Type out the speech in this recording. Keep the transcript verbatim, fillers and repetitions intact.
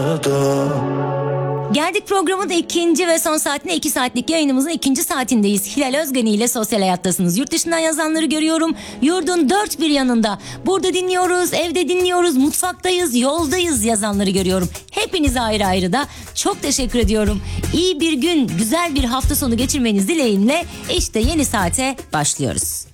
Geldik programın da ikinci ve son saatine. iki saatlik yayınımızın ikinci saatindeyiz. Hilal Özgani ile sosyal hayattasınız. Yurt dışından yazanları görüyorum. Yurdun dört bir yanında. Burada dinliyoruz, evde dinliyoruz, mutfaktayız, yoldayız yazanları görüyorum. Hepinize ayrı ayrı da çok teşekkür ediyorum. İyi bir gün, güzel bir hafta sonu geçirmeniz dileğimle işte yeni saate başlıyoruz.